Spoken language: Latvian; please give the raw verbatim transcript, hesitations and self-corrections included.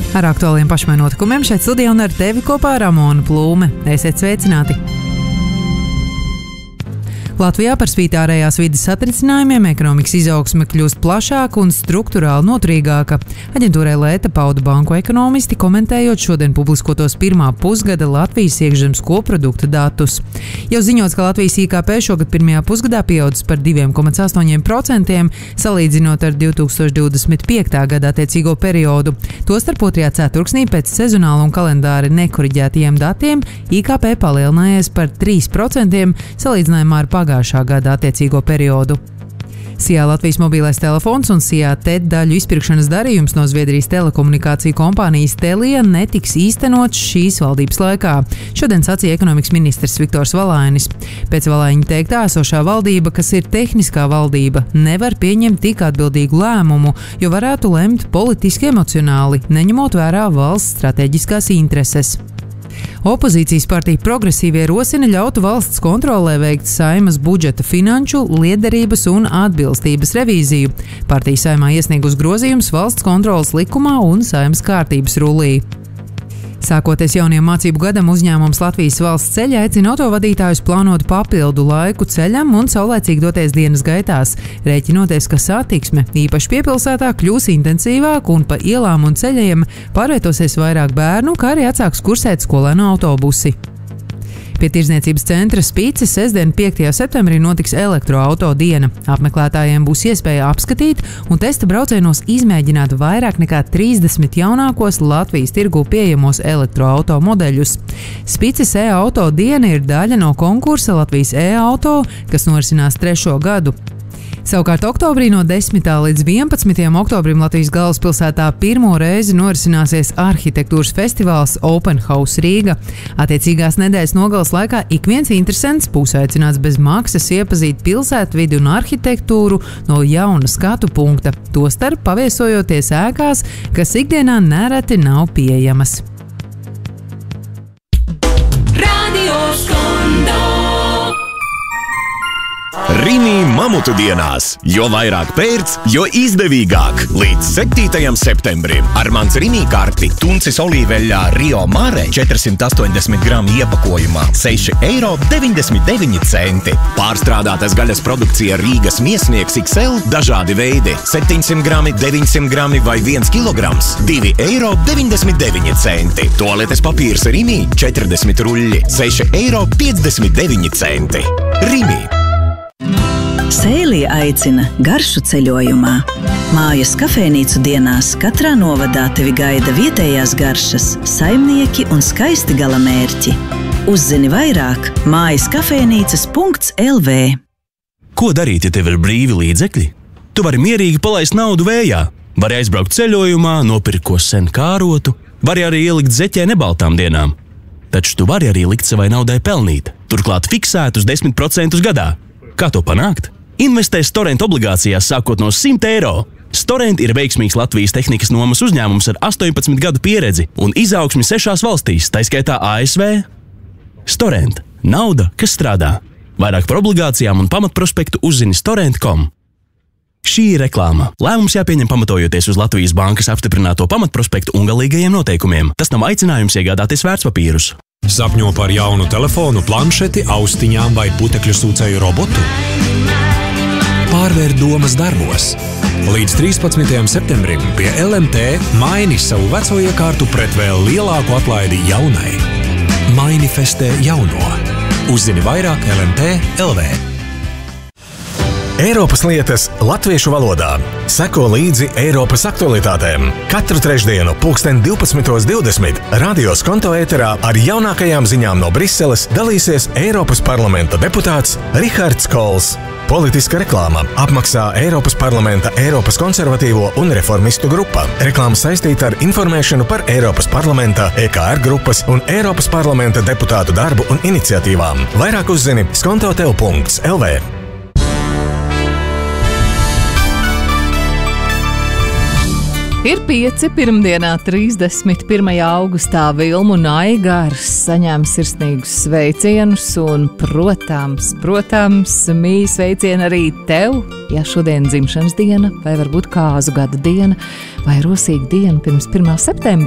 Ar aktuāliem pašmai notikumiem šeit studijā un ar tevi kopā Ramona Plūme. Esiet sveicināti! Latvijā par spīti ārējās vides satricinājumiem ekonomikas izaugsme kļūst plašāka un strukturāli noturīgāka. Aģentūrai Lēta pauda banku ekonomisti, komentējot šodien publiskotos pirmā pusgada Latvijas iekšzemes koprodukta datus. Jau ziņots, ka Latvijas I K P šogad pirmajā pusgadā pieaudzis par divi komats astoņi procenti, salīdzinot ar divi tūkstoši divdesmit piekta gada attiecīgo periodu. Tostarp otrajā ceturksnī pēc sezonāla un kalendāra nekoriģētajiem datiem I K P palielinājies par trīs procentiem salīdzinājumā ar pagājušā pagājušā gada attiecīgo periodu. Sijā Latvijas mobilais telefons un Sijā T E D daļu izpirkšanas darījums no Zviedrijas telekomunikāciju kompānijas Telia netiks īstenots šīs valdības laikā. Šodien sacīja ekonomikas ministrs Viktors Valainis. Pēc Valaiņa teiktā, esošā valdība, kas ir tehniskā valdība, nevar pieņemt tik atbildīgu lēmumu, jo varētu lemt politiski emocionāli, neņemot vērā valsts strateģiskās intereses. Opozīcijas partija Progresīvie rosina ļautu valsts kontrolē veikt Saeimas budžeta finanšu, liederības un atbilstības revīziju. Partija Saeimā iesniegus grozījumus valsts kontroles likumā un Saeimas kārtības rullī. Sākoties jaunajam mācību gadam, uzņēmums Latvijas Valsts ceļi aicina autovadītājus plānot papildu laiku ceļam un saulēcīgi doties dienas gaitās, rēķinoties, ka satiksme, īpaši piepilsētā, kļūs intensīvāka un pa ielām un ceļiem pārvietosies vairāk bērnu, kā arī atsāks kursēt skolēnu autobusi. Pie Tirdzniecības centra Spīce sestdien, piektajā septembrī, notiks elektroauto diena. Apmeklētājiem būs iespēja apskatīt un testa braucienos izmēģināt vairāk nekā trīsdesmit jaunākos Latvijas tirgū pieejamos elektroauto modeļus. Spīces e-auto diena ir daļa no konkursa Latvijas e-auto, kas norisinās trešo gadu. Savukārt oktobrī no desmitā līdz vienpadsmitajam oktobrim Latvijas galvaspilsētā pirmo reizi norisināsies arhitektūras festivāls Open House Rīga. Attiecīgās nedēļas nogales laikā ik viens interesants būs aicināts bez maksas iepazīt pilsētvidi un arhitektūru no jauna skatu punkta, tostarp paviesojoties ēkās, kas ikdienā nereti nav pieejamas. Radio Skondo. Rimi mamutu dienās, jo vairāk pērc, jo izdevīgāk. Līdz septītajam septembrim ar mans Rimi karti tuncis olīveļā Rio Mare četrsimt astoņdesmit gramu iepakojumā seši eiro deviņdesmit deviņi centi. Pārstrādātas gaļas produkcija Rīgas miesnieks X L dažādi veidi septiņsimt grami, deviņsimt grami vai viens kilograms divi eiro deviņdesmit deviņi centi. Toaletes papīrs Rimi četrdesmit ruļļi seši eiro piecdesmit deviņi centi. Rimi. Sēlija aicina garšu ceļojumā. Mājas kafejnīcu dienās katrā novadā tevi gaida vietējās garšas, saimnieki un skaisti galamērķi. Uzzini vairāk mājas kafejnīcas punkts L V. Ko darīt, ja tev ir brīvi līdzekļi? Tu vari mierīgi palaist naudu vējā, vari aizbraukt ceļojumā, nopirkt ko sen kārotu, vari arī ielikt zeķē nebaltām dienām. Taču tu vari arī likt savai naudai pelnīt, turklāt fiksētus desmit procentus gadā. Kā to panākt? Investē Storent obligācijās sākot no simt eiro. Storent ir veiksmīgs Latvijas tehnikas nomas uzņēmums ar astoņpadsmit gadu pieredzi un izaugsmi sešās valstīs, tā skaitā A S V. Storent – nauda, kas strādā. Vairāk par obligācijām un pamatprospektu uzzini storent punktu com. Šī ir reklāma. Lēmums jāpieņem pamatojoties uz Latvijas bankas apstiprināto pamatprospektu un galīgajiem noteikumiem. Tas nav aicinājums iegādāties vērtspapīrus. Sapņo par jaunu telefonu, planšeti, austiņām vai putekļu sūcēju robotu? Pārvērt domas darbos. Līdz trīspadsmitajam septembrim pie L M T maini savu veco iekārtu pret vēl lielāku atlaidi jaunai. Manifestē jauno. Uzzini vairāk L M T L V. Eiropas lietas latviešu valodā. Seko līdzi Eiropas aktualitātēm. Katru trešdienu pulksten divpadsmitos divdesmit Radio Skonto ēterā ar jaunākajām ziņām no Briseles dalīsies Eiropas parlamenta deputāts Rihards Kols. Politiska reklāma apmaksā Eiropas parlamenta Eiropas konservatīvo un reformistu grupa. Reklāma saistīta ar informēšanu par Eiropas parlamenta, E K R grupas un Eiropas parlamenta deputātu darbu un iniciatīvām. Vairāk uzzini skontotev punkts L V. Ir pieci pirmdienā, trīsdesmit pirmajā augustā Vilmu Naigārs saņēma sirsnīgus sveicienus un, protams, protams, mīļi sveicieni arī tev, ja šodien dzimšanas diena vai varbūt kāzu gada diena vai rosīga diena pirms pirmā septembra.